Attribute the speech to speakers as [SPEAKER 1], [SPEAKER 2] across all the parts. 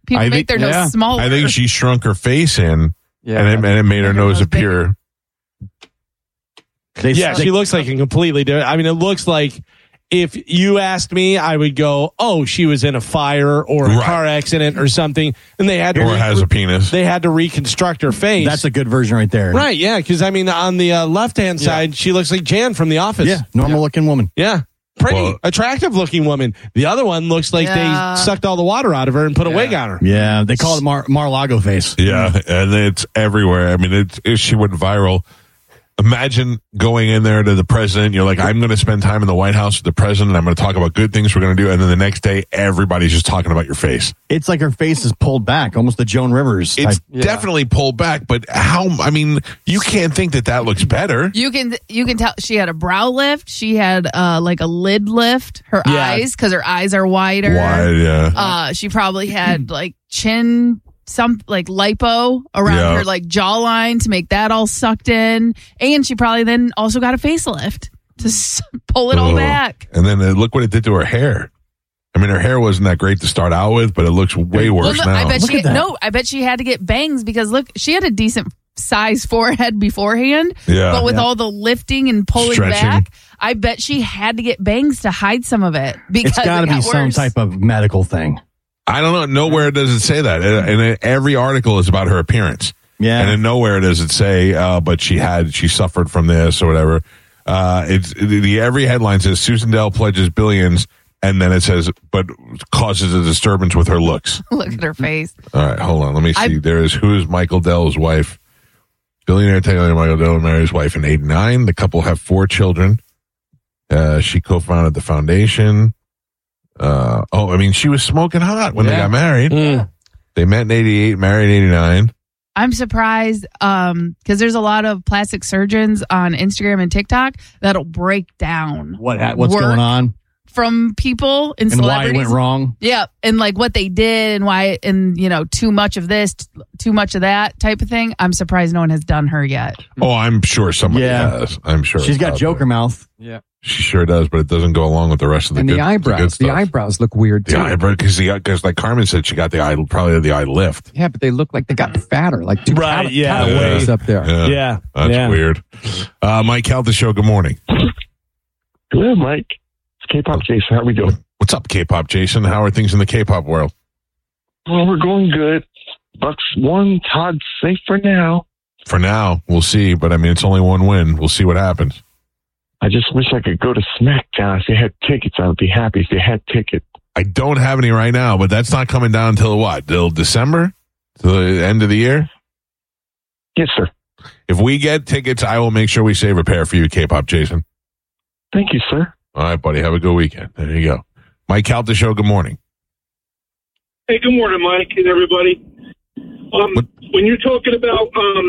[SPEAKER 1] People make their nose smaller.
[SPEAKER 2] I think she shrunk her face in, and it made her nose appear.
[SPEAKER 3] She looks like a completely different. I mean, it looks like if you asked me, I would go, "Oh, she was in a fire or a car accident or something," and they had to
[SPEAKER 2] has a penis.
[SPEAKER 3] They had to reconstruct her face.
[SPEAKER 4] That's a good version right there.
[SPEAKER 3] Right? Yeah, because I mean, on the left-hand side, she looks like Jan from The Office.
[SPEAKER 4] Yeah, normal-looking woman.
[SPEAKER 3] Yeah. Pretty attractive-looking woman. The other one looks like they sucked all the water out of her and put a wig on her.
[SPEAKER 4] Yeah, they call it Mar-a-Lago face.
[SPEAKER 2] Yeah, and it's everywhere. I mean, she went viral. Imagine going in there to the president. You're like, I'm going to spend time in the White House with the president. I'm going to talk about good things we're going to do. And then the next day, everybody's just talking about your face.
[SPEAKER 4] It's like her face is pulled back, almost the Joan Rivers type.
[SPEAKER 2] It's definitely pulled back, but you can't think that looks better.
[SPEAKER 1] You can tell she had a brow lift. She had like a lid lift. Her eyes, because her eyes are wider.
[SPEAKER 2] Wide, yeah.
[SPEAKER 1] She probably had like chin, some like lipo around her like jawline to make that all sucked in, and she probably then also got a facelift to pull it all back.
[SPEAKER 2] And then look what it did to her hair. I mean, her hair wasn't that great to start out with, but it looks way worse now.
[SPEAKER 1] I bet she had to get bangs because look, she had a decent size forehead beforehand, but with all the lifting and pulling back, I bet she had to get bangs to hide some of it because
[SPEAKER 4] it's got to be some type of medical thing.
[SPEAKER 2] I don't know. Nowhere does it say that. And every article is about her appearance.
[SPEAKER 4] Yeah.
[SPEAKER 2] And in nowhere does it say, but she suffered from this or whatever. Every headline says Susan Dell pledges billions, and then it says, but causes a disturbance with her looks.
[SPEAKER 1] Look at her face.
[SPEAKER 2] All right, hold on. Let me see. Who is Michael Dell's wife? Billionaire Taylor Michael Dell married his wife in 1989. The couple have 4 children. She co-founded the foundation. She was smoking hot when they got married. They met in 88, married in 89.
[SPEAKER 1] I'm surprised because there's a lot of plastic surgeons on Instagram and TikTok that'll break down
[SPEAKER 4] what's going on
[SPEAKER 1] from people and
[SPEAKER 4] why
[SPEAKER 1] celebrities.
[SPEAKER 4] it went wrong.
[SPEAKER 1] Yeah, and like what they did and why, and too much of this, too much of that type of thing. I'm surprised no one has done her yet.
[SPEAKER 2] Oh, I'm sure somebody has. I'm sure
[SPEAKER 4] she's got Joker mouth.
[SPEAKER 5] Yeah.
[SPEAKER 2] She sure does, but it doesn't go along with the rest of the
[SPEAKER 5] the eyebrows. The eyebrows look weird too.
[SPEAKER 2] The eyebrow, because like Carmen said, she got the eye lift.
[SPEAKER 5] Yeah, but they look like they got fatter, like two cataways up there.
[SPEAKER 3] Yeah,
[SPEAKER 2] that's weird. Mike, how's the show? Good morning.
[SPEAKER 6] Good, Mike. It's K-pop Jason. How we doing?
[SPEAKER 2] What's up, K-pop Jason? How are things in the K-pop world?
[SPEAKER 6] Well, we're going good. Bucks won. Todd's safe for now.
[SPEAKER 2] For now, we'll see. But I mean, it's only one win. We'll see what happens.
[SPEAKER 6] I just wish I could go to SmackDown. If they had tickets, I would be happy if they had tickets.
[SPEAKER 2] I don't have any right now, but that's not coming down until what? Till December? Till the end of the year?
[SPEAKER 6] Yes, sir.
[SPEAKER 2] If we get tickets, I will make sure we save a pair for you, K-pop Jason.
[SPEAKER 6] Thank you, sir.
[SPEAKER 2] All right, buddy. Have a good weekend. There you go. Mike Calta Show, good morning.
[SPEAKER 7] Hey, good morning, Mike and everybody. When you're talking about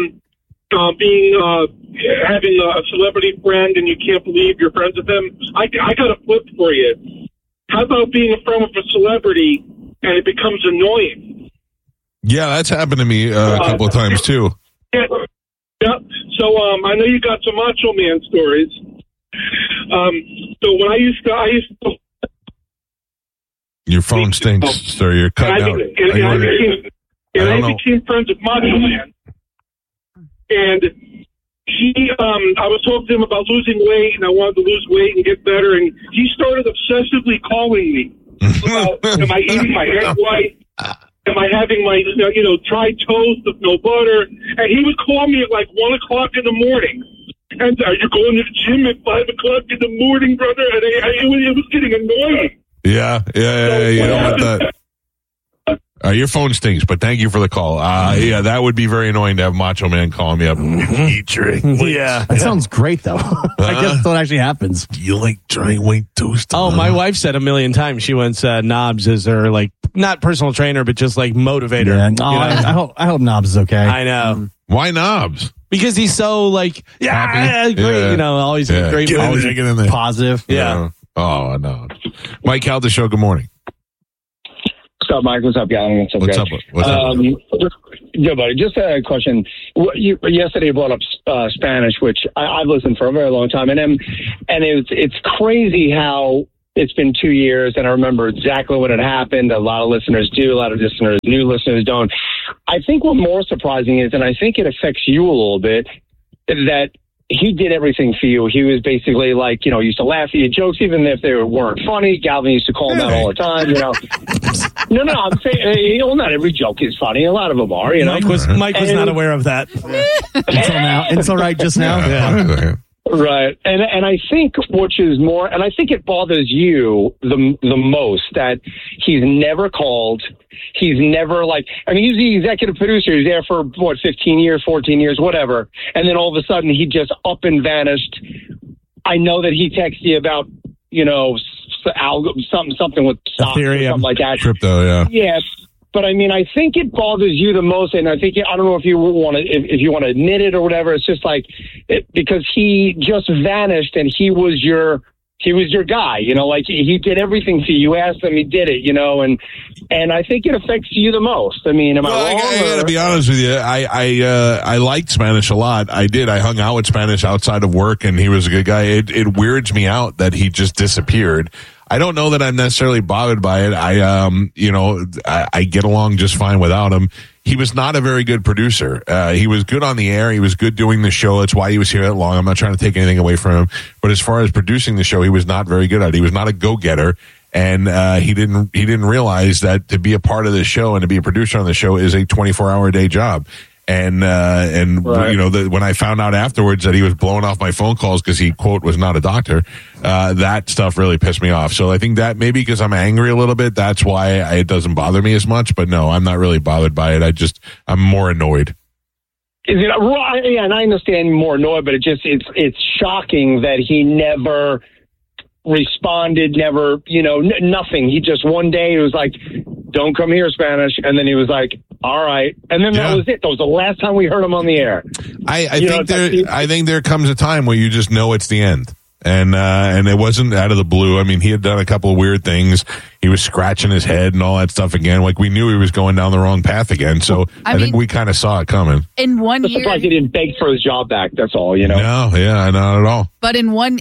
[SPEAKER 7] having a celebrity friend and you can't believe you're friends with them, I got a flip for you. How about being a friend with a celebrity and it becomes annoying?
[SPEAKER 2] Yeah, that's happened to me a couple of times too.
[SPEAKER 7] Yeah. So I know you got some Macho Man stories. So when I used to
[SPEAKER 2] your phone stinks, sir. You're cutting out.
[SPEAKER 7] I became friends with Macho Man. And I was talking to him about losing weight, and I wanted to lose weight and get better, and he started obsessively calling me about, am I eating my egg white? Am I having my, dry toast with no butter? And he would call me at like 1 o'clock in the morning. And are you going to the gym at 5 o'clock in the morning, brother? And it was getting annoying.
[SPEAKER 2] Yeah. You don't want that. Your phone stinks, but thank you for the call. That would be very annoying to have Macho Man calling me up. Eat your egg whites.
[SPEAKER 4] Yeah. That sounds great, though. I guess that's what actually happens.
[SPEAKER 2] You like dry white toast?
[SPEAKER 3] Oh, my wife said a million times she wants Knobs as her, like, not personal trainer, but just like motivator.
[SPEAKER 4] Yeah. I hope Knobs is okay.
[SPEAKER 3] I know.
[SPEAKER 2] Why Knobs?
[SPEAKER 3] Because he's so like, great, always great,
[SPEAKER 2] always get in there.
[SPEAKER 4] Positive.
[SPEAKER 3] Yeah.
[SPEAKER 2] Oh, no. Mike Calta Show, good morning.
[SPEAKER 8] What's up, Mike? What's up, Gavin?
[SPEAKER 2] What's up?
[SPEAKER 8] Good, buddy. Just a question. Yesterday you brought up Spanish, which I've listened for a very long time, and it's crazy how it's been 2 years, and I remember exactly what had happened. A lot of listeners do. A lot of new listeners don't. I think what more surprising is, and I think it affects you a little bit, that he did everything for you. He was basically like, used to laugh at your jokes, even if they weren't funny. Galvin used to call him out all the time, No, I'm saying, not every joke is funny. A lot of them are,
[SPEAKER 3] Mike was not aware of that.
[SPEAKER 4] Until now. Until right just now.
[SPEAKER 3] Yeah.
[SPEAKER 8] Right. And I think which is more, and I think it bothers you the most that he's never called. He's never he's the executive producer. He's there for 15 years, 14 years, whatever. And then all of a sudden he just up and vanished. I know that he texted you about, something with stocks or something like that.
[SPEAKER 2] Crypto, yeah.
[SPEAKER 8] Yeah. But I mean, I think it bothers you the most, and I think I don't know if you want to if you want to admit it or whatever. It's just because he just vanished, and he was your guy. He did everything for you. You asked him, he did it. And I think it affects you the most. I mean, am I wrong?
[SPEAKER 2] I gotta be honest with you. I liked Spanish a lot. I did. I hung out with Spanish outside of work, and he was a good guy. It weirds me out that he just disappeared. I don't know that I'm necessarily bothered by it. I get along just fine without him. He was not a very good producer. He was good on the air. He was good doing the show. That's why he was here that long. I'm not trying to take anything away from him. But as far as producing the show, he was not very good at it. He was not a go-getter. And he didn't realize that to be a part of the show and to be a producer on the show is a 24-hour day job. And right. When I found out afterwards that he was blowing off my phone calls because he, quote, was not a doctor, that stuff really pissed me off. So I think that maybe because I'm angry a little bit, that's why it doesn't bother me as much. But no, I'm not really bothered by it. I'm more annoyed.
[SPEAKER 8] Is it right? Yeah, and I understand more annoyed, but it's shocking that he never responded, never, nothing. He just one day was like, "Don't come here, Spanish," and then he was like, "All right," and then that was it. That was the last time we heard him on the air.
[SPEAKER 2] I think there comes a time where you just know it's the end. And it wasn't out of the blue. I mean, he had done a couple of weird things. He was scratching his head and all that stuff again. We knew he was going down the wrong path again. So I think we kind of saw it coming.
[SPEAKER 1] In 1 year,
[SPEAKER 8] surprised he didn't beg for his job back. That's all,
[SPEAKER 2] No, yeah, not at all.
[SPEAKER 1] But in 1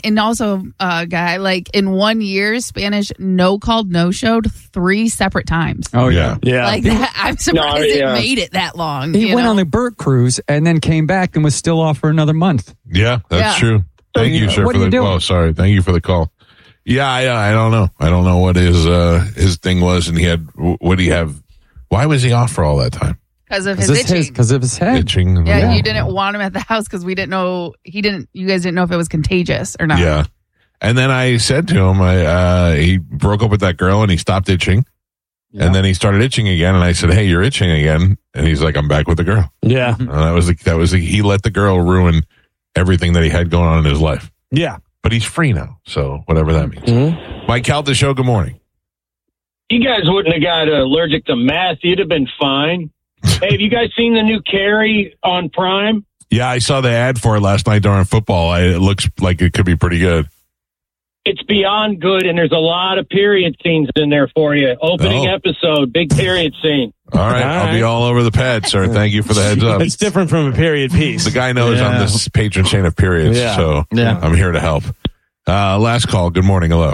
[SPEAKER 1] year, Spanish no showed 3 separate times.
[SPEAKER 4] Oh yeah.
[SPEAKER 1] I'm surprised it made it that long.
[SPEAKER 5] He went on the Burt cruise and then came back and was still off for another month.
[SPEAKER 2] Yeah, that's true. Thank you, sir, for the call. Oh, sorry. Thank you for the call. Yeah, I don't know. I don't know what his thing was, and what did he have? Why was he off for all that time?
[SPEAKER 1] Because of his itching.
[SPEAKER 5] Because of his head.
[SPEAKER 2] Itching.
[SPEAKER 1] Yeah, you didn't want him at the house because we didn't know. You guys didn't know if it was contagious or not.
[SPEAKER 2] Yeah. And then I said to him, he broke up with that girl and he stopped itching. Yeah. And then he started itching again, and I said, "Hey, you're itching again." And he's like, "I'm back with the girl."
[SPEAKER 3] Yeah.
[SPEAKER 2] He let the girl ruin everything that he had going on in his life.
[SPEAKER 3] Yeah.
[SPEAKER 2] But he's free now, so whatever that means. Mm-hmm. Mike Calta Show, good morning.
[SPEAKER 9] You guys wouldn't have got allergic to meth. You'd have been fine. Hey, have you guys seen the new Carrie on Prime?
[SPEAKER 2] Yeah, I saw the ad for it last night during football. It looks like it could be pretty good.
[SPEAKER 9] It's beyond good, and there's a lot of period scenes in there for you. Opening episode, big period scene.
[SPEAKER 2] All right, I'll be all over the pad, sir. Thank you for the heads up.
[SPEAKER 3] It's different from a period piece.
[SPEAKER 2] The guy knows I'm this patron saint of periods, so I'm here to help. Last call. Good morning. Hello.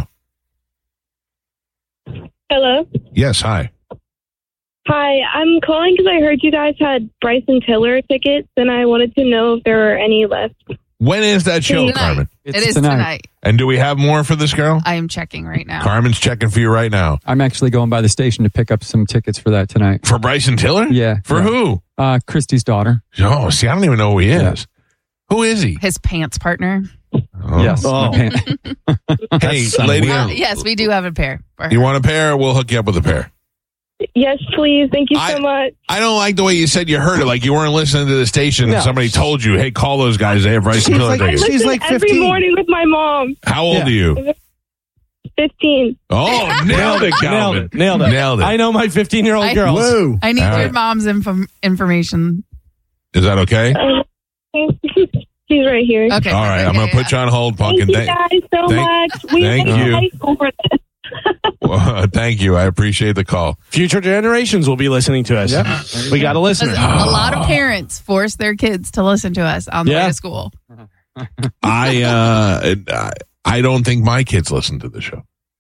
[SPEAKER 10] Hello.
[SPEAKER 2] Yes. Hi.
[SPEAKER 10] Hi. I'm calling because I heard you guys had Bryson Tiller tickets, and I wanted to know if there were any left.
[SPEAKER 2] When is that show, Carmen?
[SPEAKER 1] It is tonight.
[SPEAKER 2] And do we have more for this girl?
[SPEAKER 1] I am checking right now.
[SPEAKER 2] Carmen's checking for you right now.
[SPEAKER 5] I'm actually going by the station to pick up some tickets for that tonight.
[SPEAKER 2] For Bryson Tiller?
[SPEAKER 5] Yeah.
[SPEAKER 2] For who?
[SPEAKER 5] Christy's daughter.
[SPEAKER 2] Oh, see, I don't even know who he is. Who is he?
[SPEAKER 1] His pants partner.
[SPEAKER 2] Oh.
[SPEAKER 5] Yes.
[SPEAKER 2] Oh. Hey, lady.
[SPEAKER 1] Yes, we do have a pair.
[SPEAKER 2] You want a pair? We'll hook you up with a pair.
[SPEAKER 10] Yes, please. Thank you so much.
[SPEAKER 2] I don't like the way you said you heard it. Like you weren't listening to the station and somebody told you, hey, call those guys. They have Bryson Tiller tickets.
[SPEAKER 10] She's like 15. Every morning with my mom.
[SPEAKER 2] How old are you?
[SPEAKER 10] 15.
[SPEAKER 2] Oh, nailed it, Calvin.
[SPEAKER 3] Nailed it. I know my 15-year-old girls.
[SPEAKER 4] Woo.
[SPEAKER 1] I need your mom's information.
[SPEAKER 2] Is that okay?
[SPEAKER 10] She's right here.
[SPEAKER 1] Okay.
[SPEAKER 2] All right. I'm going to put you on hold, Pumpkin.
[SPEAKER 10] Thank you guys so much. We
[SPEAKER 2] thank
[SPEAKER 10] went
[SPEAKER 2] you.
[SPEAKER 10] to high school for this.
[SPEAKER 2] Well, thank you. I appreciate the call.
[SPEAKER 3] Future generations will be listening to us. Yep. We got to listen.
[SPEAKER 1] A lot of parents force their kids to listen to us on the way to school.
[SPEAKER 2] I don't think my kids listen to the show.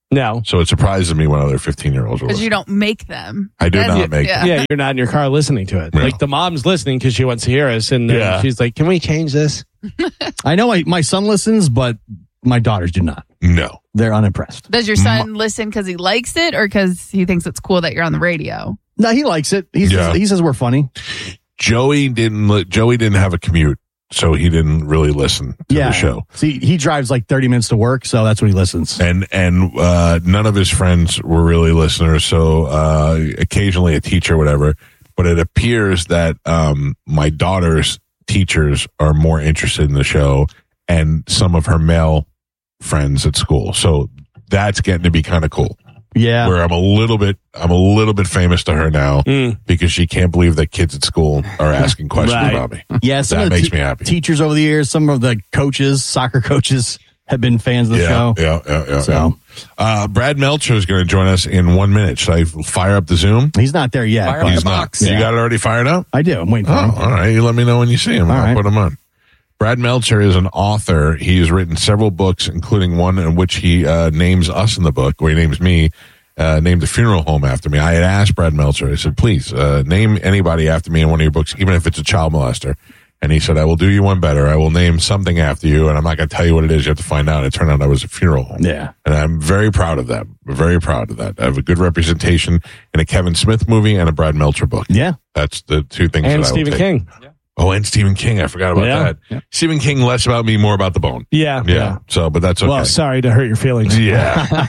[SPEAKER 3] No.
[SPEAKER 2] So it surprises me when other 15-year-olds will
[SPEAKER 1] Because
[SPEAKER 2] listen.
[SPEAKER 1] you don't make them.
[SPEAKER 2] I do not make them.
[SPEAKER 3] Yeah, you're not in your car listening to it.
[SPEAKER 2] No.
[SPEAKER 3] Like the mom's listening because she wants to hear us, and she's like, "Can we change this?"
[SPEAKER 4] I know my son listens, but my daughters do not.
[SPEAKER 2] No.
[SPEAKER 4] They're unimpressed.
[SPEAKER 1] Does your son listen because he likes it or because he thinks it's cool that you're on the radio?
[SPEAKER 4] No, he likes it. He says we're funny.
[SPEAKER 2] Joey didn't have a commute, so he didn't really listen to the show.
[SPEAKER 4] See, he drives like 30 minutes to work, so that's when he listens.
[SPEAKER 2] And none of his friends were really listeners, so occasionally a teacher or whatever. But it appears that my daughter's teachers are more interested in the show, and some of her male friends at school. So that's getting to be kind of cool.
[SPEAKER 4] Yeah.
[SPEAKER 2] Where I'm a little bit famous to her now because she can't believe that kids at school are asking questions about me.
[SPEAKER 4] Yeah,
[SPEAKER 2] that makes me happy.
[SPEAKER 4] Teachers over the years, some of the coaches, soccer coaches, have been fans of the show.
[SPEAKER 2] Yeah. Brad Meltzer is going to join us in 1 minute. Should I fire up the Zoom?
[SPEAKER 4] He's not there yet.
[SPEAKER 2] Fire up the box. You got it already fired up?
[SPEAKER 4] I do. I'm waiting for him.
[SPEAKER 2] All right. You let me know when you see him. I'll put him on. Brad Meltzer is an author. He has written several books, including one in which he names us in the book, or he names me, named the funeral home after me. I had asked Brad Meltzer, I said, please name anybody after me in one of your books, even if it's a child molester. And he said, I will do you one better. I will name something after you, and I'm not going to tell you what it is. You have to find out. It turned out I was a funeral home.
[SPEAKER 4] Yeah.
[SPEAKER 2] And I'm very proud of that. Very proud of that. I have a good representation in a Kevin Smith movie and a Brad Meltzer book.
[SPEAKER 4] Yeah.
[SPEAKER 2] That's the two things
[SPEAKER 3] And
[SPEAKER 2] that I will
[SPEAKER 3] Stephen
[SPEAKER 2] take.
[SPEAKER 3] King.
[SPEAKER 2] Oh, and Stephen King. I forgot about that.
[SPEAKER 4] Yeah.
[SPEAKER 2] Stephen King, less about me, more about the bone.
[SPEAKER 3] Yeah.
[SPEAKER 2] So, but that's okay.
[SPEAKER 3] Well, sorry to hurt your feelings.
[SPEAKER 2] Yeah.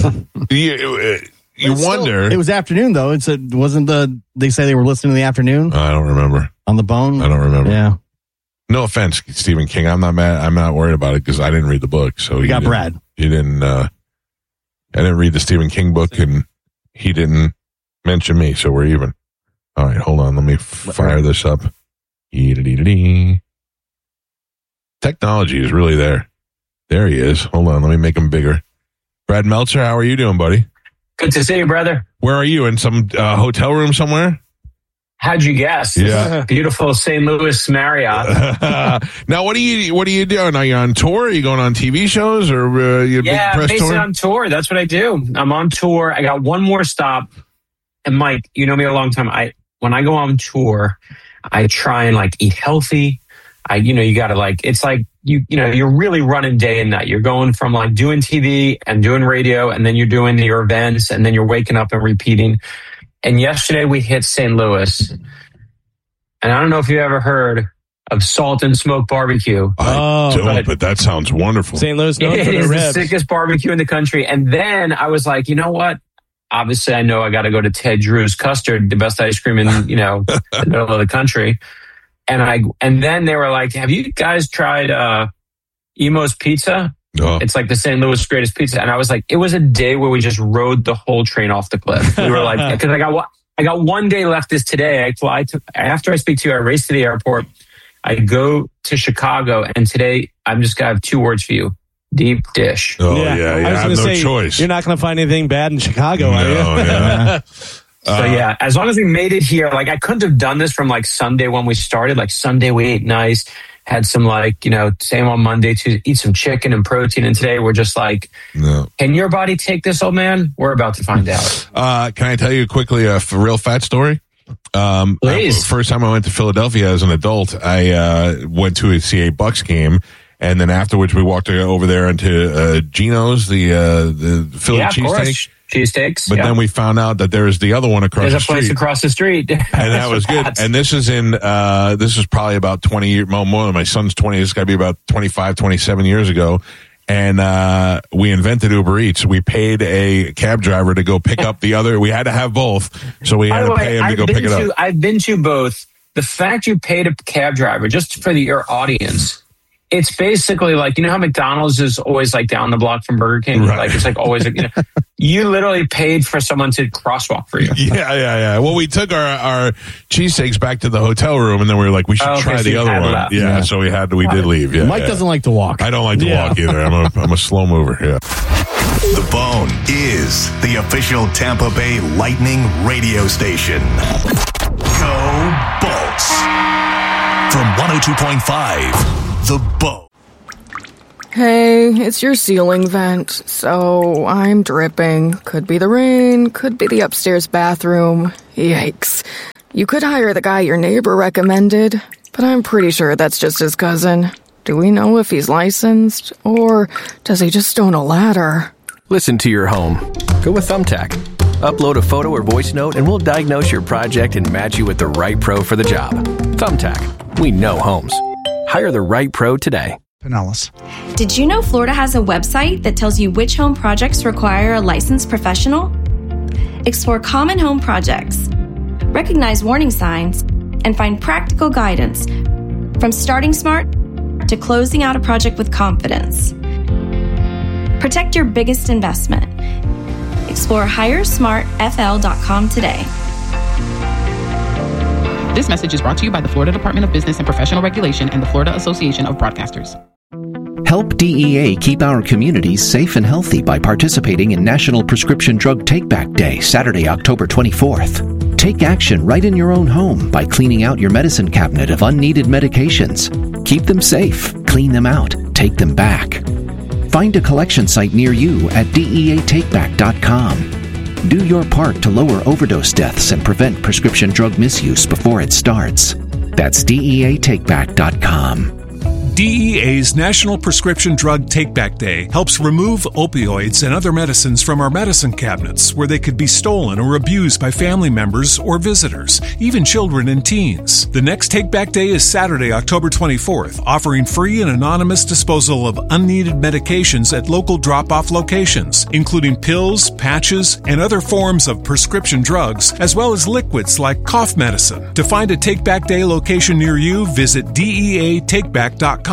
[SPEAKER 2] You wonder.
[SPEAKER 4] It was afternoon, though. They say they were listening in the afternoon
[SPEAKER 2] I don't remember.
[SPEAKER 4] on the bone?
[SPEAKER 2] I don't remember.
[SPEAKER 4] Yeah.
[SPEAKER 2] No offense, Stephen King. I'm not mad. I'm not worried about it because I didn't read the book. So
[SPEAKER 4] We got Brad.
[SPEAKER 2] You didn't. I didn't read the Stephen King book, and he didn't mention me. So we're even. All right, hold on. Let me fire this up. Technology is really there. There he is. Hold on. Let me make him bigger. Brad Meltzer, how are you doing, buddy?
[SPEAKER 11] Good to see you, brother.
[SPEAKER 2] Where are you? In some hotel room somewhere?
[SPEAKER 11] How'd you guess?
[SPEAKER 2] Yeah.
[SPEAKER 11] Beautiful St. Louis Marriott.
[SPEAKER 2] Now, what are you doing? Are you on tour? Are you going on TV shows or you big press
[SPEAKER 11] basically
[SPEAKER 2] tour?
[SPEAKER 11] on tour. That's what I do. I'm on tour. I got one more stop. And Mike, you know me a long time. When I go on tour, I try and eat healthy. You got to it's like you're really running day and night. You're going from doing TV and doing radio, and then you're doing your events, and then you're waking up and repeating. And yesterday we hit St. Louis, and I don't know if you ever heard of Salt and Smoke Barbecue.
[SPEAKER 2] I don't, but that sounds wonderful.
[SPEAKER 3] St. Louis,
[SPEAKER 11] it is the sickest barbecue in the country. And then I was like, you know what? Obviously, I know I got to go to Ted Drew's Custard, the best ice cream in the middle of the country. And then they were like, have you guys tried Emo's Pizza?
[SPEAKER 2] Oh.
[SPEAKER 11] It's like the St. Louis greatest pizza. And I was like, it was a day where we just rode the whole train off the cliff. We were like, because I got 1 day left this today. After I speak to you, I race to the airport. I go to Chicago, and today I'm just going to have 2 words for you. Deep dish.
[SPEAKER 2] Oh, yeah. I have no choice.
[SPEAKER 3] You're not going to find anything bad in Chicago, are you?
[SPEAKER 2] Yeah.
[SPEAKER 11] So yeah, as long as we made it here, I couldn't have done this from Sunday when we started. Sunday we ate nice, had some same on Monday to eat some chicken and protein, and today we're just
[SPEAKER 2] no.
[SPEAKER 11] Can your body take this, old man? We're about to find out.
[SPEAKER 2] Can I tell you quickly a real fat story?
[SPEAKER 11] Please.
[SPEAKER 2] First time I went to Philadelphia as an adult, I went to see a Bucks game. And then afterwards, we walked over there into Geno's, the Philly cheesesteak.
[SPEAKER 11] Cheesesteaks.
[SPEAKER 2] But then we found out that there's the other one across the street.
[SPEAKER 11] There's a place across the street.
[SPEAKER 2] And that was good. And this is this is probably about 20 years, more than my son's 20. This got to be about 25, 27 years ago. And we invented Uber Eats. We paid a cab driver to go pick up the other. We had to have both. So we had to pay him to go pick it up.
[SPEAKER 11] I've been to both. The fact you paid a cab driver, just for your audience, it's basically how McDonald's is always down the block from Burger King.
[SPEAKER 2] Right.
[SPEAKER 11] It's always, you literally paid for someone to crosswalk for you.
[SPEAKER 2] Yeah. Well, we took our cheesesteaks back to the hotel room, and then we were like, we should try the other one. Yeah, so we did leave. Yeah,
[SPEAKER 4] Mike doesn't like to walk.
[SPEAKER 2] I don't like to walk either. I'm a slow mover. Yeah.
[SPEAKER 12] The Bone is the official Tampa Bay Lightning radio station. Go Bolts. From 102.5, The Bone.
[SPEAKER 13] Hey, it's your ceiling vent, so I'm dripping. Could be the rain, could be the upstairs bathroom. Yikes. You could hire the guy your neighbor recommended, but I'm pretty sure that's just his cousin. Do we know if he's licensed, or does he just own a ladder?
[SPEAKER 14] Listen to your home. Go with Thumbtack. Upload a photo or voice note and we'll diagnose your project and match you with the right pro for the job. Thumbtack. We know homes. Hire the right pro today.
[SPEAKER 15] Pinellas.
[SPEAKER 16] Did you know Florida has a website that tells you which home projects require a licensed professional? Explore common home projects, recognize warning signs, and find practical guidance from starting smart to closing out a project with confidence. Protect your biggest investment. Explore HireSmartFL.com today.
[SPEAKER 17] This message is brought to you by the Florida Department of Business and Professional Regulation and the Florida Association of Broadcasters.
[SPEAKER 18] Help DEA keep our communities safe and healthy by participating in National Prescription Drug Take-Back Day, Saturday, October 24th. Take action right in your own home by cleaning out your medicine cabinet of unneeded medications. Keep them safe, clean them out, take them back. Find a collection site near you at DEATakeback.com. Do your part to lower overdose deaths and prevent prescription drug misuse before it starts. That's DEATakeback.com.
[SPEAKER 19] DEA's National Prescription Drug Take-Back Day helps remove opioids and other medicines from our medicine cabinets where they could be stolen or abused by family members or visitors, even children and teens. The next Take-Back Day is Saturday, October 24th, offering free and anonymous disposal of unneeded medications at local drop-off locations, including pills, patches, and other forms of prescription drugs, as well as liquids like cough medicine. To find a Take-Back Day location near you, visit DEATakeback.com.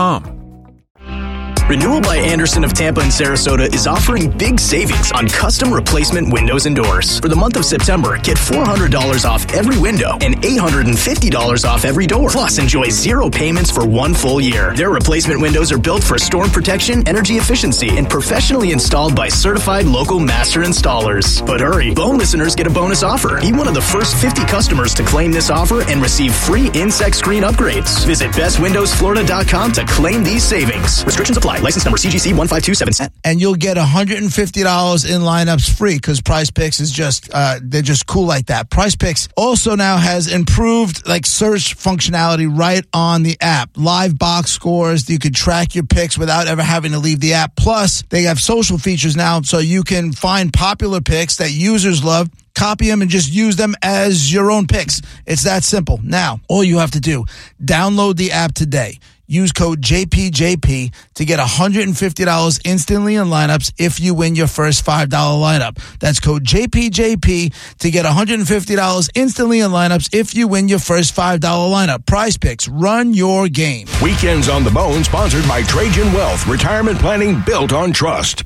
[SPEAKER 20] Renewal by Andersen of Tampa and Sarasota is offering big savings on custom replacement windows and doors. For the month of September, get $400 off every window and $850 off every door. Plus, enjoy 0 payments for 1 full year. Their replacement windows are built for storm protection, energy efficiency, and professionally installed by certified local master installers. But hurry, Bone listeners get a bonus offer. Be one of the first 50 customers to claim this offer and receive free insect screen upgrades. Visit bestwindowsflorida.com to claim these savings. Restrictions apply. License number CGC 1527.
[SPEAKER 15] And you'll get $150 in lineups free because Prize Picks is just, they're just cool like that. Prize Picks also now has improved search functionality right on the app. Live box scores. You could track your picks without ever having to leave the app. Plus, they have social features now so you can find popular picks that users love, copy them, and just use them as your own picks. It's that simple. Now, all you have to do, download the app today. Use code JPJP to get $150 instantly in lineups if you win your first $5 lineup. That's code JPJP to get $150 instantly in lineups if you win your first $5 lineup. Prize Picks, run your game.
[SPEAKER 21] Weekends on the Bone, sponsored by Trajan Wealth, retirement planning built on trust.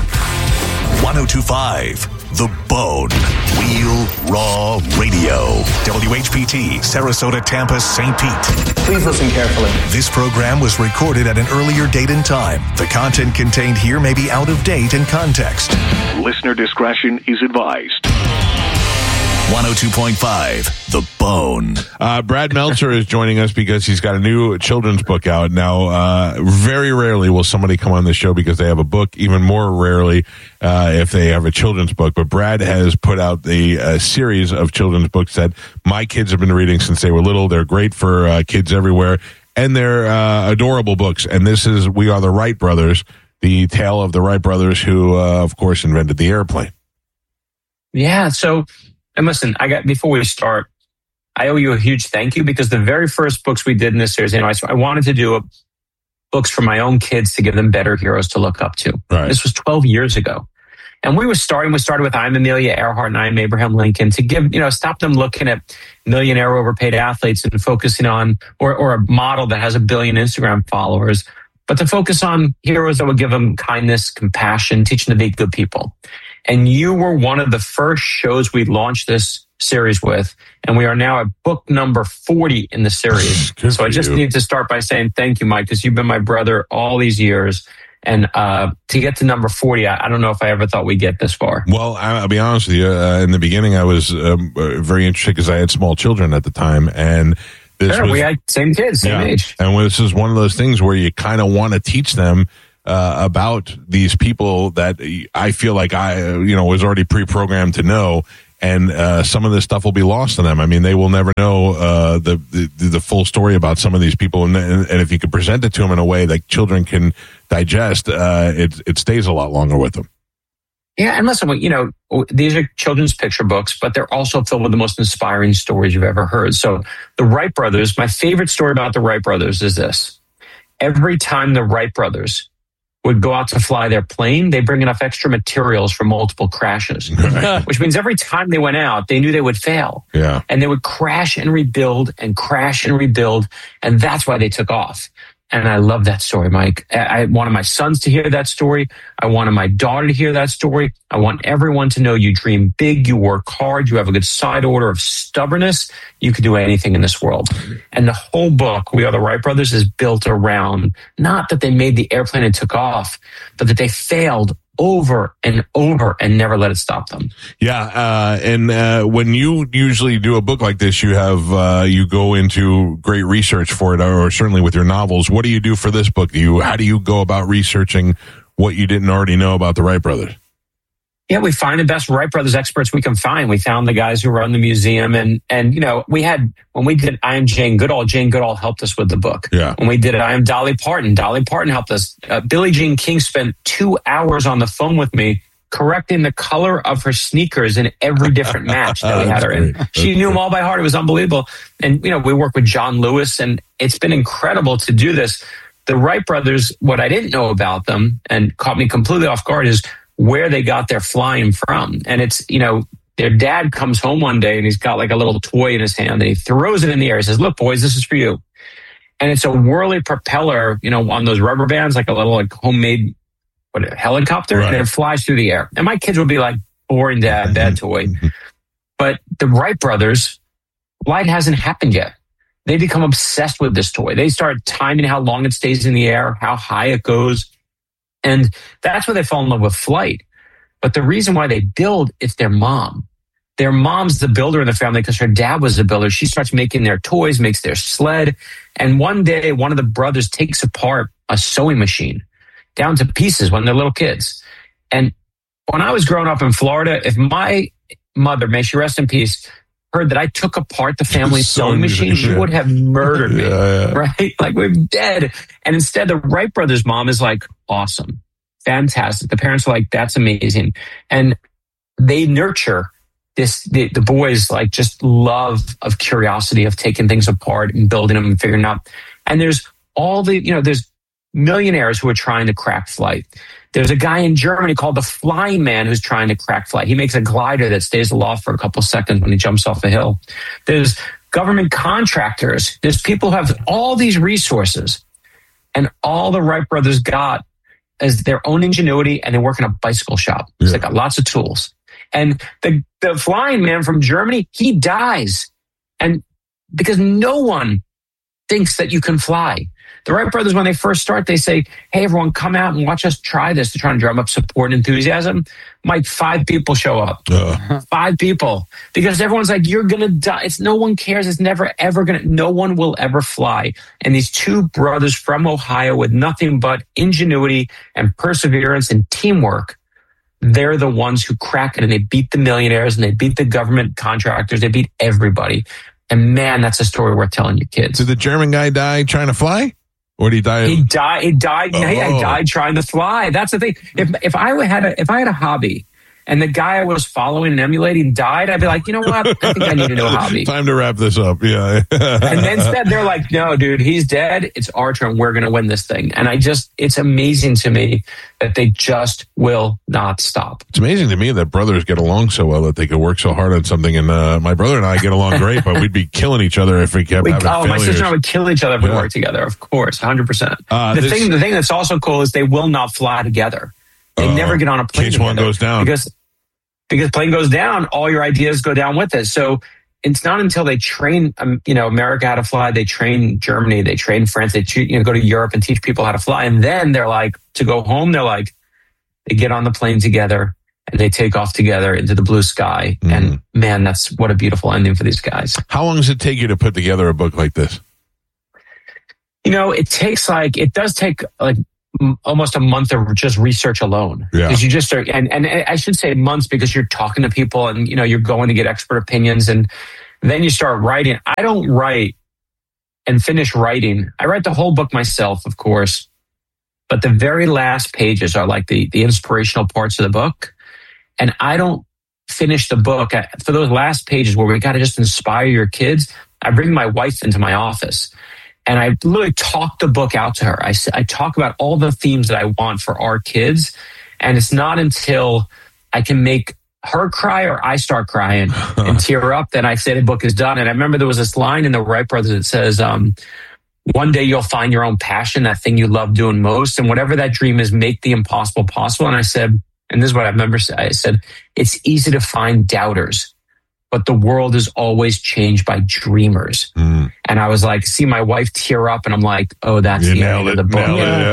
[SPEAKER 12] 1025 The Bone. Real Raw Radio. WHPT, Sarasota, Tampa, St. Pete.
[SPEAKER 22] Please listen carefully.
[SPEAKER 12] This program was recorded at an earlier date and time. The content contained here may be out of date in context. Listener discretion is advised. 102.5 The Bone.
[SPEAKER 2] Brad Meltzer is joining us because he's got a new children's book out. Now, very rarely will somebody come on the show because they have a book, even more rarely if they have a children's book. But Brad has put out the series of children's books that my kids have been reading since they were little. They're great for kids everywhere, and they're adorable books. And this is We Are the Wright Brothers, the tale of the Wright brothers who, of course, invented the airplane.
[SPEAKER 11] Yeah, so... And listen, before we start, I owe you a huge thank you because the very first books we did in this series, I wanted to do books for my own kids to give them better heroes to look up to. Right. This was 12 years ago. And we started with I'm Amelia Earhart and I'm Abraham Lincoln to give, stop them looking at millionaire overpaid athletes and focusing on, or a model that has 1 billion Instagram followers, but to focus on heroes that would give them kindness, compassion, teach them to be good people. And you were one of the first shows we launched this series with, and we are now at book number 40 in the series. So I just need to start by saying thank you, Mike, because you've been my brother all these years. And to get to number 40, I don't know if I ever thought we'd get this far.
[SPEAKER 2] Well, I'll be honest with you. In the beginning, I was very interested because I had small children at the time, and we
[SPEAKER 11] had same kids, same age.
[SPEAKER 2] And this is one of those things where you kind of want to teach them about these people that I feel like I was already pre-programmed to know. And some of this stuff will be lost to them. I mean, they will never know the full story about some of these people. And if you could present it to them in a way that children can digest, it stays a lot longer with them.
[SPEAKER 11] Yeah, and listen, these are children's picture books, but they're also filled with the most inspiring stories you've ever heard. So the Wright brothers, my favorite story about the Wright brothers is this. Every time the Wright brothers would go out to fly their plane, they bring enough extra materials for multiple crashes, which means every time they went out, they knew they would fail.
[SPEAKER 2] Yeah.
[SPEAKER 11] And they would crash and rebuild and crash and rebuild. And that's why they took off. And I love that story, Mike. I wanted my sons to hear that story. I wanted my daughter to hear that story. I want everyone to know you dream big, you work hard, you have a good side order of stubbornness. You can do anything in this world. And the whole book, We Are the Wright Brothers, is built around not that they made the airplane and took off, but that they failed over and over and never let it stop them.
[SPEAKER 2] Yeah. And when you usually do a book like this, you have, you go into great research for it, or certainly with your novels. What do you do for this book? How do you go about researching what you didn't already know about the Wright brothers?
[SPEAKER 11] Yeah, we find the best Wright brothers experts we can find. We found the guys who run the museum, and when we did I Am Jane Goodall helped us with the book.
[SPEAKER 2] Yeah.
[SPEAKER 11] When we did I Am Dolly Parton helped us. Billie Jean King spent 2 hours on the phone with me correcting the color of her sneakers in every different match that we had her in. She knew them all by heart. It was unbelievable. And we work with John Lewis, and it's been incredible to do this. The Wright brothers, what I didn't know about them and caught me completely off guard is where they got their flying from. And it's, their dad comes home one day and he's got like a little toy in his hand and he throws it in the air. He says, "Look, boys, this is for you." And it's a whirly propeller, on those rubber bands, like a little homemade helicopter, right. And it flies through the air. And my kids would be like, "Boring, Dad, bad toy." But the Wright brothers, flight hasn't happened yet. They become obsessed with this toy. They start timing how long it stays in the air, how high it goes. And that's where they fall in love with flight. But the reason why they build, it's their mom. Their mom's the builder in the family because her dad was a builder. She starts making their toys, makes their sled. And one day, one of the brothers takes apart a sewing machine down to pieces when they're little kids. And when I was growing up in Florida, if my mother, may she rest in peace, heard that I took apart the family sewing machine, she would have murdered me, right? Like, we're dead. And instead, the Wright brothers' mom is like, awesome, fantastic. The parents are like, that's amazing. And they nurture the boys, like, just love of curiosity of taking things apart and building them and figuring out. And there's there's millionaires who are trying to crack flight. There's a guy in Germany called the Flying Man who's trying to crack flight. He makes a glider that stays aloft for a couple seconds when he jumps off a hill. There's government contractors. There's people who have all these resources. And all the Wright brothers got is their own ingenuity, and they work in a bicycle shop. So they got lots of tools. And the Flying Man from Germany, he dies. And because no one thinks that you can fly. The Wright brothers, when they first start, they say, "Hey, everyone, come out and watch us try this," to try and drum up support and enthusiasm. Mike, 5 people show up. 5 people. Because everyone's like, "You're going to die." No one cares. It's never, ever no one will ever fly. And these 2 brothers from Ohio with nothing but ingenuity and perseverance and teamwork, they're the ones who crack it, and they beat the millionaires, and they beat the government contractors. They beat everybody. And man, that's a story worth telling your kids.
[SPEAKER 2] Did the German guy die trying to fly? Or did he die?
[SPEAKER 11] He died. Oh. He died trying to fly. That's the thing. If I had a hobby, and the guy I was following and emulating died, I'd be like, you know what? I think I need a new hobby.
[SPEAKER 2] Time to wrap this up. Yeah.
[SPEAKER 11] And then instead, they're like, "No, dude, he's dead. It's our turn. We're going to win this thing." And it's amazing to me that they just will not stop.
[SPEAKER 2] It's amazing to me that brothers get along so well, that they could work so hard on something. And my brother and I get along great, but we'd be killing each other if we kept having failures.
[SPEAKER 11] My sister and I would kill each other if we worked together. Of course, 100%. The thing that's also cool is they will not fly together. They never get on a plane
[SPEAKER 2] in case one goes down.
[SPEAKER 11] Because plane goes down, all your ideas go down with it. So it's not until they train, America how to fly, they train Germany, they train France, they go to Europe and teach people how to fly. And then they're like, to go home, they get on the plane together and they take off together into the blue sky. Mm. And man, that's what a beautiful ending for these guys.
[SPEAKER 2] How long does it take you to put together a book like this?
[SPEAKER 11] It does take almost a month of just research alone. Because you just start, and I should say months because you're talking to people and, you're going to get expert opinions and then you start writing. I don't write and finish writing. I write the whole book myself, of course, but the very last pages are like the inspirational parts of the book. And I don't finish the book for those last pages where we got to just inspire your kids. I bring my wife into my office and I literally talk the book out to her. I talk about all the themes that I want for our kids. And it's not until I can make her cry or I start crying and tear up that I say the book is done. And I remember there was this line in the Wright brothers that says, one day you'll find your own passion, that thing you love doing most. And whatever that dream is, make the impossible possible. And I said, and this is what I remember, I said, it's easy to find doubters, but the world is always changed by dreamers. And I was like, see my wife tear up and I'm like, oh, that's the end of the book.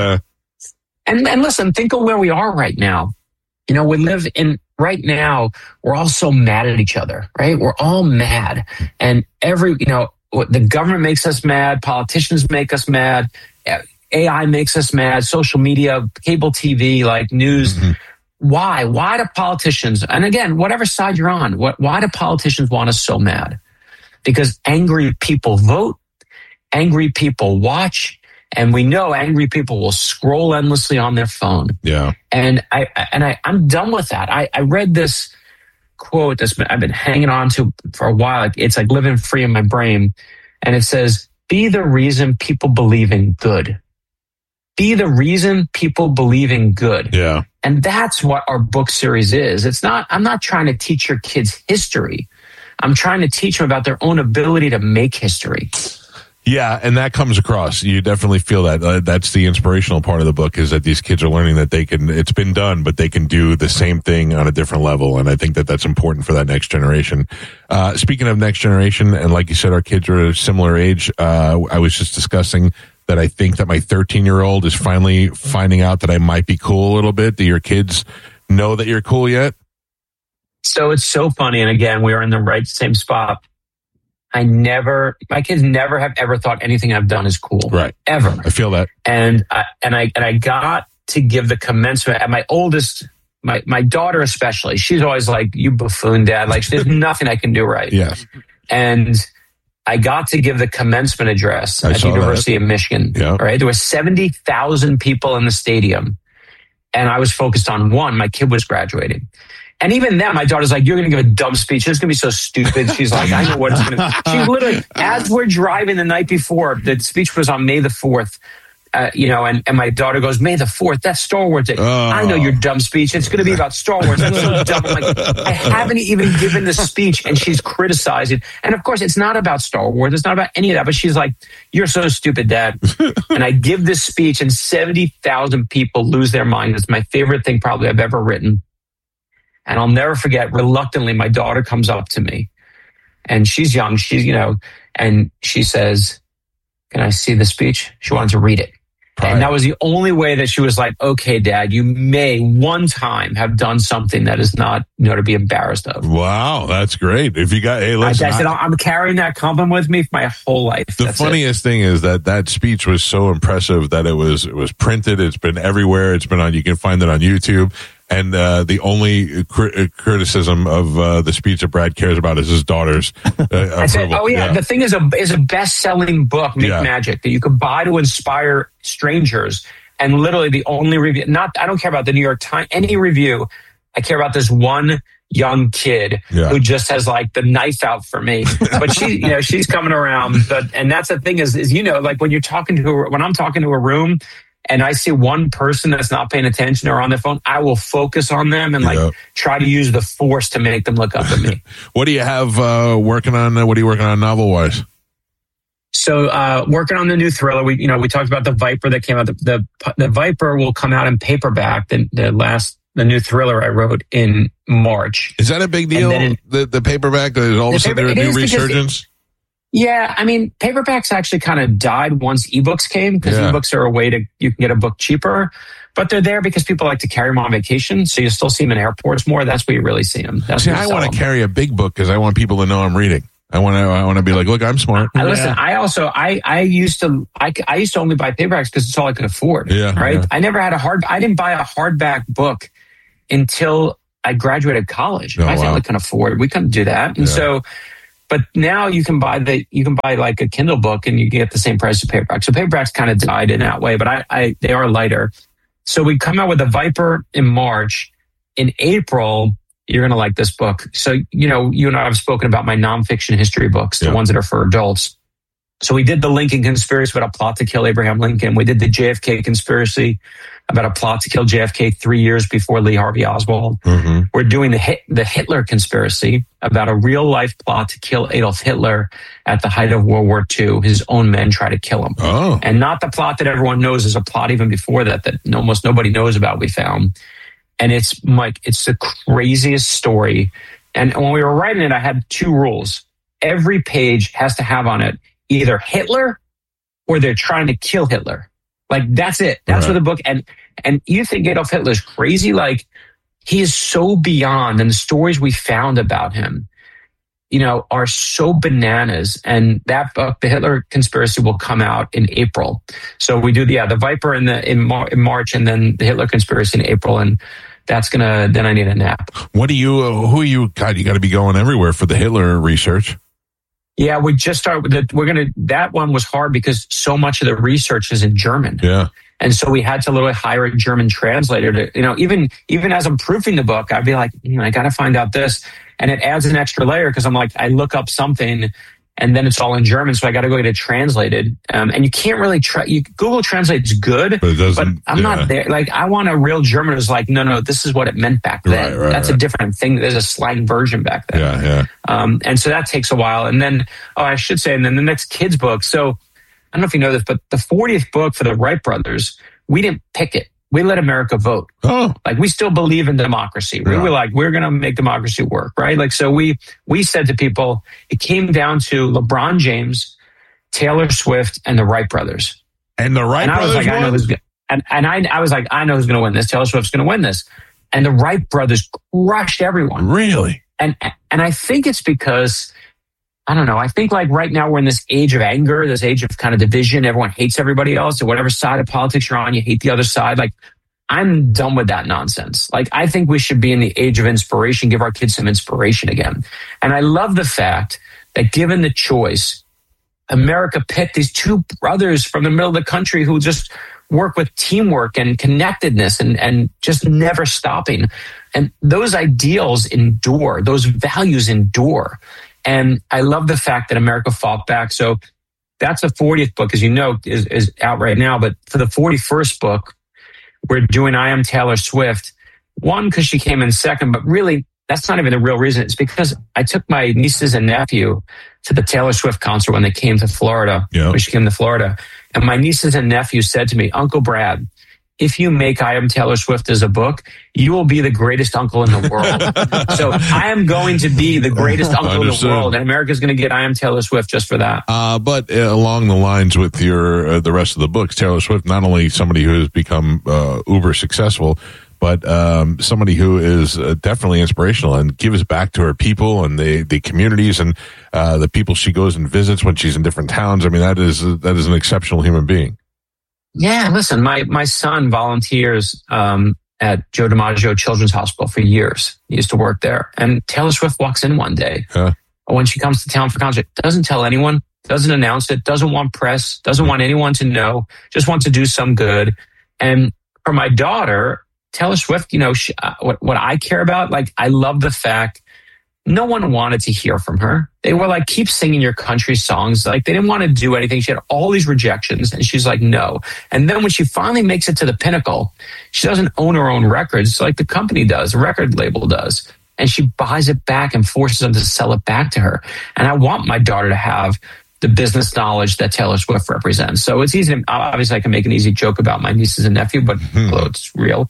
[SPEAKER 11] And listen, think of where we are right now. We live in right now, we're all so mad at each other, right? We're all mad. And the government makes us mad. Politicians make us mad. AI makes us mad. Social media, cable TV, like news. Why? Why do politicians, and again, whatever side you're on, why do politicians want us so mad? Because angry people vote, angry people watch, and we know angry people will scroll endlessly on their phone. Yeah. And I'm done with that. I read this quote I've been hanging on to for a while. It's like living free in my brain. And it says, be the reason people believe in good. Be the reason people believe in good. Yeah. And that's what our book series is. I'm not trying to teach your kids history. I'm trying to teach them about their own ability to make history.
[SPEAKER 2] Yeah, and that comes across. You definitely feel that. That's the inspirational part of the book, is that these kids are learning that it's been done, but they can do the same thing on a different level. And I think that that's important for that next generation. Speaking of next generation, and like you said, our kids are a similar age. I was just discussing that I think that my 13-year-old is finally finding out that I might be cool a little bit. Do your kids know that you're cool yet?
[SPEAKER 11] So it's so funny. And again, we are in the same spot. My kids never have ever thought anything I've done is cool. Right. Ever.
[SPEAKER 2] I feel that.
[SPEAKER 11] And I got to give the commencement at my oldest, my daughter especially. She's always like, you buffoon, Dad. Like, there's nothing I can do right. Yes. And I got to give the commencement address at the University of Michigan. Yeah. Right. There were 70,000 people in the stadium. And I was focused on one. My kid was graduating. And even then, my daughter's like, you're going to give a dumb speech. It's going to be so stupid. She's like, I know what it's going to be. She literally, as we're driving the night before, the speech was on May the 4th, and my daughter goes, May the 4th, that's Star Wars Day. I know your dumb speech. It's going to be about Star Wars. That's so dumb. I'm like, I haven't even given the speech, and she's criticizing. And of course, it's not about Star Wars. It's not about any of that. But she's like, you're so stupid, Dad. And I give this speech, and 70,000 people lose their mind. It's my favorite thing probably I've ever written. And I'll never forget, reluctantly, my daughter comes up to me and she's young. And she says, can I see the speech? She wanted to read it. And that was the only way that she was like, okay, Dad, you may one time have done something that is not, to be embarrassed of.
[SPEAKER 2] Wow, that's great. If you got, listen,
[SPEAKER 11] I said, I'm carrying that compliment with me for my whole life.
[SPEAKER 2] The funniest thing is that speech was so impressive that it was printed. It's been everywhere. It's been on, you can find it on YouTube. And the only criticism of the speech that Brad cares about is his daughter's
[SPEAKER 11] I said, the thing is a best-selling book, Make Magic, that you could buy to inspire strangers. And literally the only review, I don't care about the New York Times, any review. I care about this one young kid who just has like the knife out for me. But she's coming around. And that's the thing is like when I'm talking to a room, and I see one person that's not paying attention or on their phone, I will focus on them and try to use the force to make them look up at me.
[SPEAKER 2] What do you have working on? What are you working on novel-wise?
[SPEAKER 11] So working on the new thriller. We talked about the Viper that came out. The Viper will come out in paperback. The new thriller I wrote in March.
[SPEAKER 2] Is that a big deal? The paperback? There's all of a sudden a new resurgence?
[SPEAKER 11] Yeah, I mean, paperbacks actually kind of died once ebooks came because ebooks are a way you can get a book cheaper, but they're there because people like to carry them on vacation. So you still see them in airports more. That's where you really see them.
[SPEAKER 2] I want to carry a big book because I want people to know I'm reading. I want to be like, look, I'm smart.
[SPEAKER 11] Listen, I used to only buy paperbacks because it's all I could afford.
[SPEAKER 2] Yeah.
[SPEAKER 11] Right.
[SPEAKER 2] Yeah.
[SPEAKER 11] I never had I didn't buy a hardback book until I graduated college. My family couldn't afford it. We couldn't do that. And so, but now you can buy like a Kindle book and you get the same price as paperback. So paperbacks kind of died in that way, but they are lighter. So we come out with a Viper in March. In April, you're going to like this book. So, you and I have spoken about my nonfiction history books, the ones that are for adults. So we did the Lincoln Conspiracy about a plot to kill Abraham Lincoln. We did the JFK Conspiracy about a plot to kill JFK 3 years before Lee Harvey Oswald. Mm-hmm. We're doing the Hitler Conspiracy about a real life plot to kill Adolf Hitler at the height of World War II. His own men try to kill him. Oh. And not the plot that everyone knows, is a plot even before that almost nobody knows about, we found. And it's, Mike, it's the craziest story. And when we were writing it, I had two rules. Every page has to have on it either Hitler or they're trying to kill Hitler. Like, that's it. That's what the book, and you think Adolf Hitler's crazy? Like, he is so beyond, and the stories we found about him, are so bananas. And that book, The Hitler Conspiracy, will come out in April. So we do the Viper in March, and then The Hitler Conspiracy in April, and then I need a nap.
[SPEAKER 2] God, you got to be going everywhere for the Hitler research.
[SPEAKER 11] Yeah, we just started with that one was hard because so much of the research is in German.
[SPEAKER 2] Yeah.
[SPEAKER 11] And so we had to literally hire a German translator to, even as I'm proofing the book, I'd be like, I got to find out this. And it adds an extra layer because I'm like, I look up something and then it's all in German. So I got to go get it translated. And you can't really Google Translate's good, but I'm not there. Like, I want a real German who's like, no, this is what it meant back then. That's a different thing. There's a slang version back then.
[SPEAKER 2] Yeah.
[SPEAKER 11] And so that takes a while. And then, and then the next kids book. So I don't know if you know this, but the 40th book for the Wright brothers, we didn't pick it. We let America vote. Oh. Like, we still believe in democracy. We were like, we're going to make democracy work, right? Like, so we said to people, it came down to LeBron James, Taylor Swift, and the Wright brothers.
[SPEAKER 2] And the Wright brothers
[SPEAKER 11] I was like, I was like, I know who's going to win this. Taylor Swift's going to win this. And the Wright brothers crushed everyone.
[SPEAKER 2] Really?
[SPEAKER 11] And I think it's because, I don't know. I think like right now we're in this age of anger, this age of kind of division. Everyone hates everybody else. So whatever side of politics you're on, you hate the other side. Like, I'm done with that nonsense. Like, I think we should be in the age of inspiration, give our kids some inspiration again. And I love the fact that given the choice, America picked these two brothers from the middle of the country who just work with teamwork and connectedness and just never stopping. And those ideals endure, those values endure. And I love the fact that America fought back. So that's the 40th book, as you know, is out right now. But for the 41st book, we're doing I Am Taylor Swift. One, because she came in second, but really, that's not even the real reason. It's because I took my nieces and nephew to the Taylor Swift concert when they came to Florida, when she came to Florida. And my nieces and nephew said to me, Uncle Brad, if you make I Am Taylor Swift as a book, you will be the greatest uncle in the world. So I am going to be the greatest uncle in the world, and America's going to get I Am Taylor Swift just for that.
[SPEAKER 2] But along the lines with your the rest of the books, Taylor Swift, not only somebody who has become uber successful, but somebody who is definitely inspirational and gives back to her people and the communities and the people she goes and visits when she's in different towns. I mean, that is an exceptional human being.
[SPEAKER 11] Yeah, listen, my son volunteers at Joe DiMaggio Children's Hospital for years. He used to work there. And Taylor Swift walks in one day when she comes to town for concert, doesn't tell anyone, doesn't announce it, doesn't want press, doesn't want anyone to know, just wants to do some good. And for my daughter, Taylor Swift, what I care about, like, I love the fact no one wanted to hear from her. They were like, keep singing your country songs. Like, they didn't want to do anything. She had all these rejections and she's like, no. And then when she finally makes it to the pinnacle, she doesn't own her own records like the company does, the record label does. And she buys it back and forces them to sell it back to her. And I want my daughter to have the business knowledge that Taylor Swift represents. So it's easy. Obviously, I can make an easy joke about my nieces and nephew, but although it's real.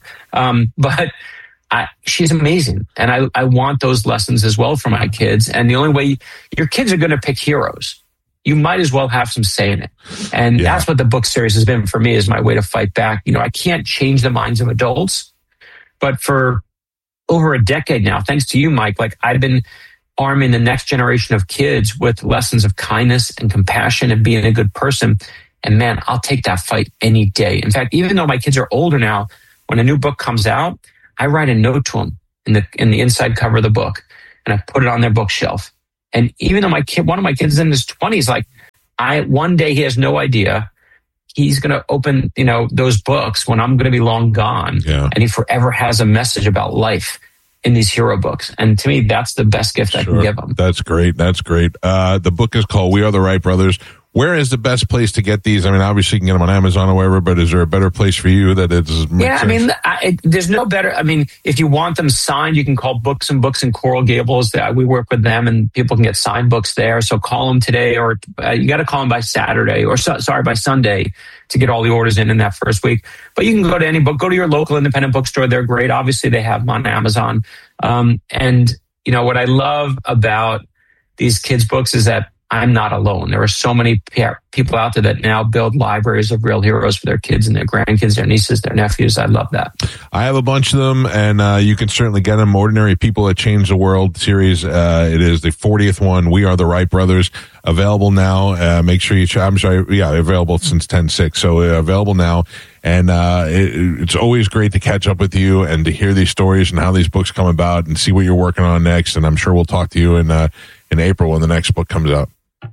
[SPEAKER 11] But she's amazing. And I want those lessons as well for my kids. And the only way your kids are going to pick heroes, you might as well have some say in it. And that's what the book series has been for me, is my way to fight back. I can't change the minds of adults, but for over a decade now, thanks to you, Mike, like, I've been arming the next generation of kids with lessons of kindness and compassion and being a good person. And man, I'll take that fight any day. In fact, even though my kids are older now, when a new book comes out, I write a note to them in the inside cover of the book, and I put it on their bookshelf. And even though one of my kids is in his 20s, like one day he has no idea. He's going to open, those books when I'm going to be long gone. Yeah. And he forever has a message about life in these hero books. And to me, that's the best gift I can give them.
[SPEAKER 2] That's great. The book is called We Are the Wright Brothers. Where is the best place to get these? I mean, obviously you can get them on Amazon or wherever, but is there a better place for you that it's...
[SPEAKER 11] Yeah, I mean, there's no better... I mean, if you want them signed, you can call Books and Books in Coral Gables. We work with them and people can get signed books there. So call them today, or you got to call them by Saturday, or by Sunday to get all the orders in that first week. But you can go to any book, go to your local independent bookstore. They're great. Obviously, they have them on Amazon. And, what I love about these kids' books is that I'm not alone. There are so many people out there that now build libraries of real heroes for their kids and their grandkids, their nieces, their nephews. I love that.
[SPEAKER 2] I have a bunch of them, and you can certainly get them. Ordinary People That Change the World series. It is the 40th one. We Are the Wright Brothers. Available now. Make sure you check. I'm sorry. Yeah, available since 10/6. So available now. And it's always great to catch up with you and to hear these stories and how these books come about and see what you're working on next. And I'm sure we'll talk to you in April when the next book comes out.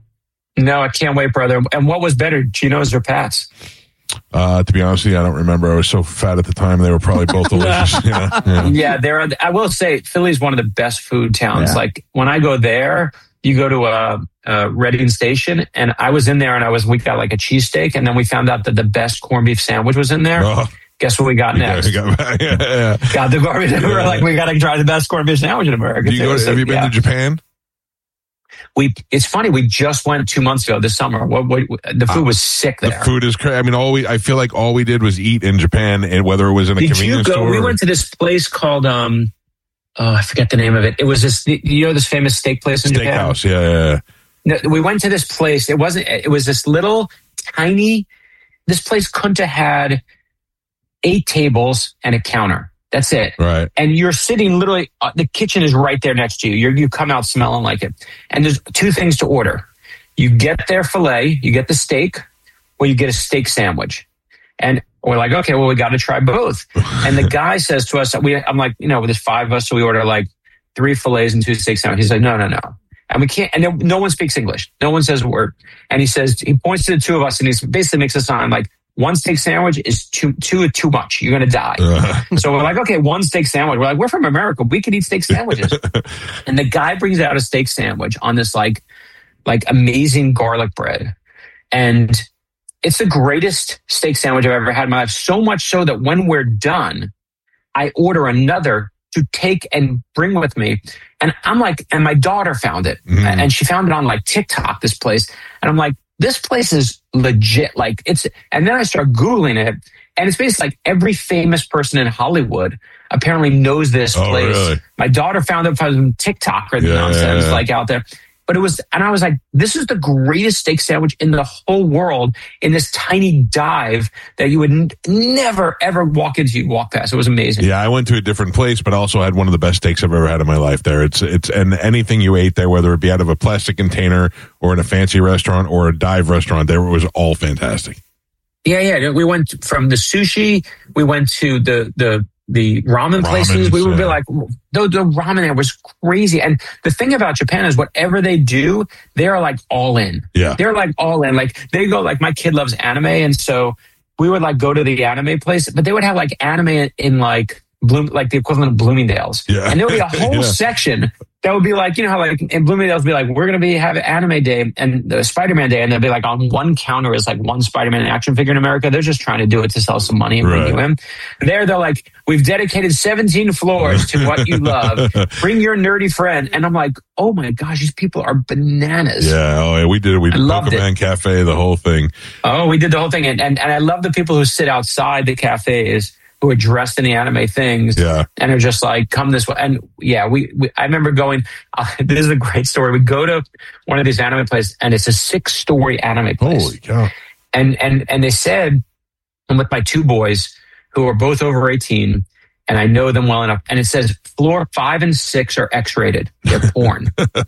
[SPEAKER 11] No, I can't wait, brother. And what was better, Geno's or Pat's?
[SPEAKER 2] To be honest with you, I don't remember. I was so fat at the time. They were probably both delicious.
[SPEAKER 11] Yeah, I will say, Philly's one of the best food towns. Yeah. Like when I go there, you go to Reading Station, and I was in there, and we got like a cheesesteak, and then we found out that the best corned beef sandwich was in there. Oh. Guess what we got next? Got the garbage. Yeah. We're like, we got to try the best corned beef sandwich in America.
[SPEAKER 2] Have you been to Japan?
[SPEAKER 11] It's funny. We just went 2 months ago this summer. The food was sick there.
[SPEAKER 2] The food is crazy. I mean, I feel like all we did was eat in Japan, and whether it was in a convenience store.
[SPEAKER 11] We went to this place called I forget the name of it. It was this this famous steak place in Japan.
[SPEAKER 2] Steakhouse. Yeah.
[SPEAKER 11] No, we went to this place. It was this little tiny. This place couldn't have had 8 tables and a counter. That's it.
[SPEAKER 2] Right.
[SPEAKER 11] And you're sitting literally, the kitchen is right there next to you. You come out smelling like it. And there's 2 things to order. You get their filet, you get the steak, or you get a steak sandwich. And we're like, okay, well, we got to try both. And the guy says to us, I'm like, there's 5 of us, so we order like 3 fillets and 2 steak sandwiches. He's like, no. And we can't, and no one speaks English. No one says a word. And he points to the 2 of us, and he basically makes a sign like, 1 steak sandwich is too much. You're going to die. So we're like, okay, 1 steak sandwich. We're like, we're from America. We can eat steak sandwiches. And the guy brings out a steak sandwich on this like amazing garlic bread. And it's the greatest steak sandwich I've ever had in my life. So much so that when we're done, I order another to take and bring with me. And I'm like, and my daughter found it. And she found it on like TikTok, this place. And I'm like, this place is legit. Like and then I start Googling it, and it's basically like every famous person in Hollywood apparently knows this place. Really? My daughter found it from TikTok or nonsense like out there. But and I was like, this is the greatest steak sandwich in the whole world in this tiny dive that you would never, ever walk past. It was amazing.
[SPEAKER 2] Yeah, I went to a different place, but also had one of the best steaks I've ever had in my life there. And anything you ate there, whether it be out of a plastic container or in a fancy restaurant or a dive restaurant, there was all fantastic.
[SPEAKER 11] Yeah. We went from the sushi, we went to the ramen places. We would be like, the ramen there was crazy. And the thing about Japan is whatever they do, they're like all in.
[SPEAKER 2] Yeah.
[SPEAKER 11] They're like all in. Like they go, like my kid loves anime. And so we would like go to the anime place, but they would have like anime in like the equivalent of Bloomingdale's.
[SPEAKER 2] Yeah.
[SPEAKER 11] And there would be a whole section that would be like, how like in Bloomingdale's be like, we're going to have anime day and the Spider-Man day. And they'll be like on one counter is like one Spider-Man action figure in America. They're just trying to do it to sell some money and bring you in. They're like, we've dedicated 17 floors to what you love. Bring your nerdy friend. And I'm like, oh my gosh, these people are bananas.
[SPEAKER 2] Yeah. We did it. We did Pokemon Cafe, the whole thing.
[SPEAKER 11] Oh, we did the whole thing. And I love the people who sit outside the cafes who are dressed in the anime things and are just like, come this way. And I remember going, this is a great story. We go to one of these anime places and it's a 6-story anime place.
[SPEAKER 2] Holy cow.
[SPEAKER 11] And they said, I'm with my 2 boys who are both over 18, and I know them well enough. And it says floor 5 and 6 are X-rated. They're porn.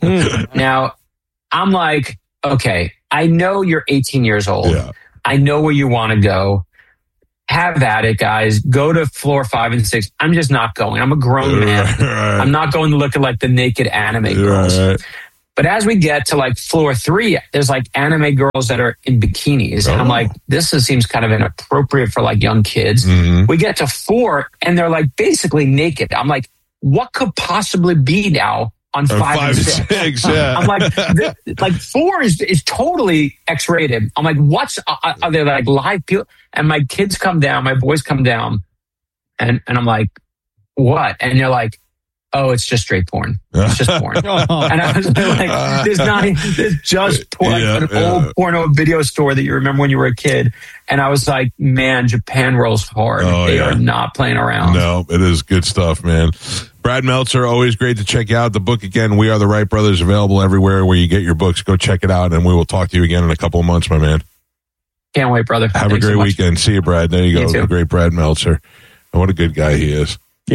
[SPEAKER 11] Now, I'm like, okay, I know you're 18 years old. Yeah. I know where you want to go. Have at it, guys. Go to floor 5 and 6. I'm just not going. I'm a grown man. Right. I'm not going to look at like the naked anime girls. Right. But as we get to like floor 3, there's like anime girls that are in bikinis. And I'm like, this seems kind of inappropriate for like young kids. Mm-hmm. We get to 4 and they're like basically naked. I'm like, what could possibly be now on 5 and 6? Yeah. I'm like 4 is totally X-rated. I'm like, are there like live people? And my kids come down, my boys come down, and I'm like, what? And they're like, oh, it's just straight porn. It's just porn. And I was like, there's just porn, like old porno video store that you remember when you were a kid. And I was like, man, Japan rolls hard. They are not playing around.
[SPEAKER 2] No, it is good stuff, man. Brad Meltzer, always great to check out. The book, again, We Are the Wright Brothers, available everywhere where you get your books. Go check it out, and we will talk to you again in a couple of months, my man.
[SPEAKER 11] Can't wait, brother.
[SPEAKER 2] Have a great weekend. See you, Brad. There you go. The great Brad Meltzer. And what a good guy he is.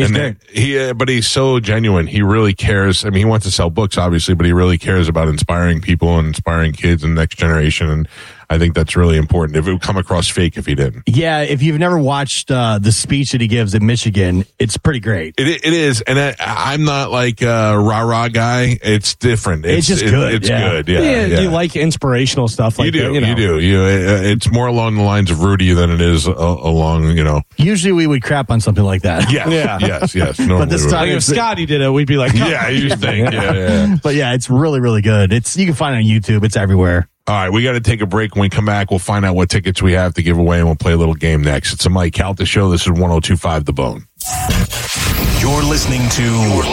[SPEAKER 2] But he's so genuine. He really cares. I mean, he wants to sell books, obviously, but he really cares about inspiring people and inspiring kids and the next generation. And I think that's really important. If it would come across fake if he didn't.
[SPEAKER 4] Yeah, if you've never watched the speech that he gives at Michigan, it's pretty great.
[SPEAKER 2] It is. And I'm not like a rah-rah guy. It's different.
[SPEAKER 4] It's just good.
[SPEAKER 2] It's good. Yeah,
[SPEAKER 3] yeah. You like inspirational stuff like that?
[SPEAKER 2] You do. It's more along the lines of Rudy than it is along,
[SPEAKER 4] Usually we would crap on something like that.
[SPEAKER 2] Yes.
[SPEAKER 3] But this time, if Scotty did it, we'd be like,
[SPEAKER 2] yeah, you just think. Yeah.
[SPEAKER 4] But yeah, it's really, really good. You can find it on YouTube. It's everywhere.
[SPEAKER 2] All right, we got to take a break. When we come back, we'll find out what tickets we have to give away, and we'll play a little game next. It's a Mike Calta show. This is 102.5 The Bone.
[SPEAKER 12] You're listening to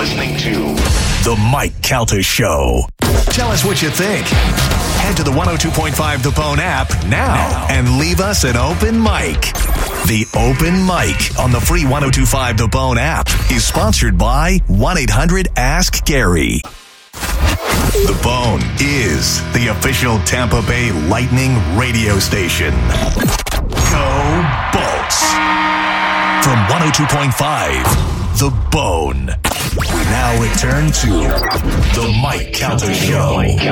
[SPEAKER 12] The Mike Calta Show. Tell us what you think. Head to the 102.5 The Bone app now and leave us an open mic. The Open Mic on the free 102.5 The Bone app is sponsored by 1-800-ASK-GARY. The Bone is the official Tampa Bay Lightning radio station. Go Bolts! From 102.5, The Bone. We now return to The Mike Calta Show.